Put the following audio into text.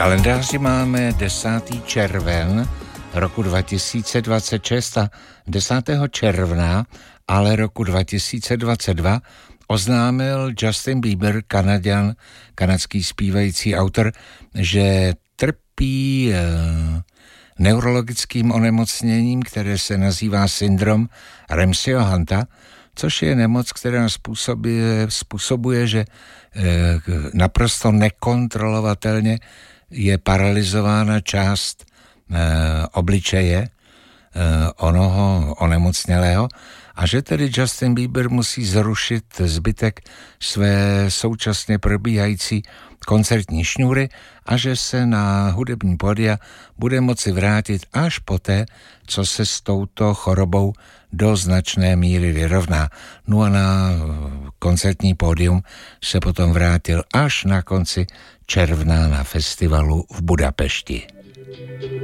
kalendáři máme 10. červen roku 2026 a 10. června ale roku 2022 oznámil Justin Bieber, Kanaďan, kanadský zpívající autor, že trpí neurologickým onemocněním, které se nazývá syndrom Ramsayho Hunta, což je nemoc, která způsobuje, že naprosto nekontrolovatelně je paralyzována část obličeje onoho onemocnělého a že tedy Justin Bieber musí zrušit zbytek své současně probíhající koncertní šňůry a že se na hudební pódia bude moci vrátit až poté, co se s touto chorobou do značné míry vyrovná. No a na koncertní pódium se potom vrátil až na konci června na festivalu v Budapešti.